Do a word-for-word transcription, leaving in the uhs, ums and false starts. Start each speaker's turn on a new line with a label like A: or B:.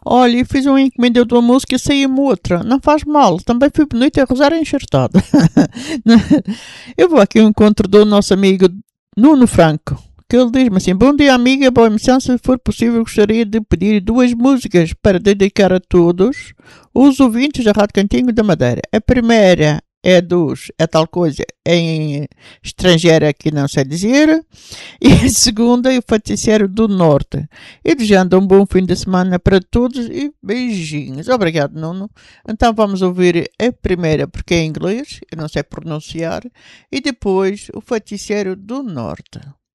A: Olha, eu fiz uma encomenda de uma música e saiu-me outra. Não faz mal, também foi bonito a Rosário enxertada. Eu vou aqui ao encontro do nosso amigo Nuno Franco, que ele diz-me assim: bom dia, amiga, boa emissão. Se for possível, gostaria de pedir duas músicas para dedicar a todos os ouvintes da Rádio Cantinho da Madeira. A primeira é dos, é tal coisa, em estrangeira que não sei dizer, e a segunda é o Feiticeiro do Norte. E desejando um bom fim de semana para todos e beijinhos. Obrigado, Nuno. Então vamos ouvir a primeira, porque é em inglês, eu não sei pronunciar, e depois o Feiticeiro do Norte.